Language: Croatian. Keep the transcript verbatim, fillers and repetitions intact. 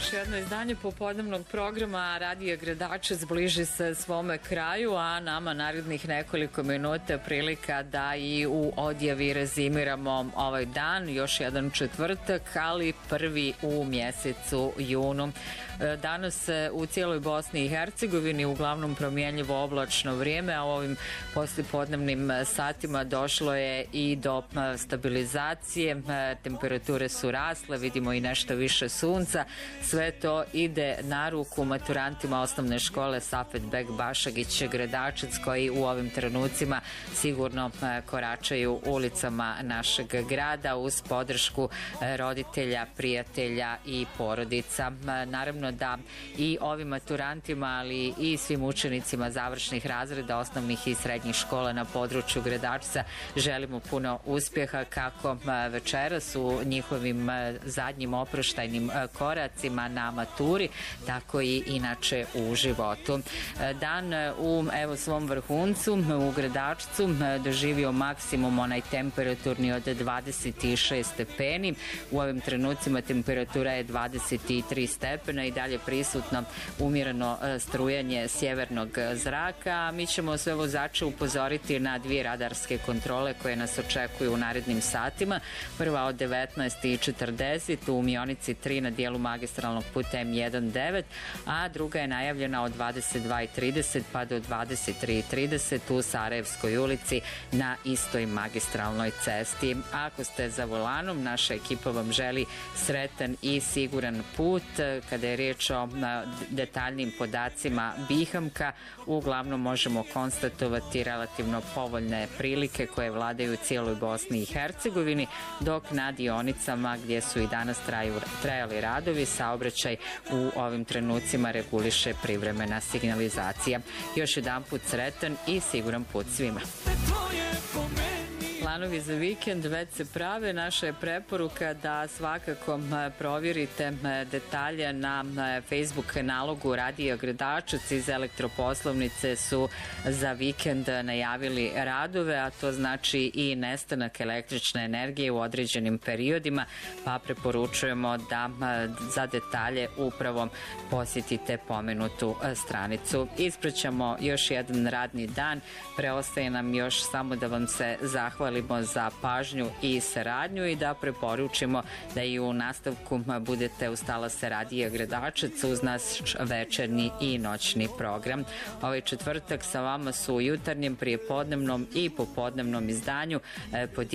Još jedno izdanje popodnevnog programa Radija Gradačac bliži se svome kraju, a nama narednih nekoliko minuta prilika da i u odjavi rezimiramo ovaj dan, još jedan četvrtak, ali prvi u mjesecu junu. Danas u cijeloj Bosni i Hercegovini uglavnom promjenljivo oblačno vrijeme, a u ovim poslijepodnevnim satima došlo je i do stabilizacije, temperature su rasle, vidimo i nešto više sunca. Sve to ide na ruku maturantima osnovne škole Safet Bek Bašagić Gradačac, koji u ovim trenucima sigurno koračaju ulicama našeg grada uz podršku roditelja, prijatelja i porodica. Naravno da i ovim maturantima, ali i svim učenicima završnih razreda osnovnih i srednjih škola na području Gradačca želimo puno uspjeha kako večeras u njihovim zadnjim oproštajnim koracima na maturi, tako i inače u životu. Dan u evo svom vrhuncu u Gradačcu doživio maksimum onaj temperaturni od dvadeset šest stepeni. U ovim trenucima temperatura je dvadeset tri stepena i dalje prisutno umjereno strujanje sjevernog zraka. A mi ćemo sve vozače upozoriti na dvije radarske kontrole koje nas očekuju u narednim satima. Prva od devetnaest i četrdeset u Mionici tri na dijelu magistralnog puta M devetnaest, a druga je najavljena od dvadeset dva i trideset pa do dvadeset tri i trideset u Sarajevskoj ulici na istoj magistralnoj cesti. Ako ste za volanom, naša ekipa vam želi sretan i siguran put. Kada je riječ o detaljnim podacima Bihamka, uglavnom možemo konstatovati relativno povoljne prilike koje vladaju u cijeloj Bosni i Hercegovini, dok na dionicama gdje su i danas traju, trajali radovi, saobraćaj u ovim trenucima reguliše privremena signalizacija. Još jedan put sretan i siguran put svima. Planovi za vikend već se prave. Naša je preporuka da svakako provjerite detalje na Facebook nalogu Radija Gradačac. Iz elektroposlovnice su za vikend najavili radove, a to znači i nestanak električne energije u određenim periodima, pa preporučujemo da za detalje upravo posjetite pomenutu stranicu. Ispraćamo još jedan radni dan. Preostaje nam još samo da vam se zahvalimo za pažnju i saradnju i da preporučimo da i u nastavku budete uz talase Radija Gradačac uz naš večernji i noćni program. Ovaj četvrtak sa vama su u jutarnjem, prijepodnevnom i popodnevnom izdanju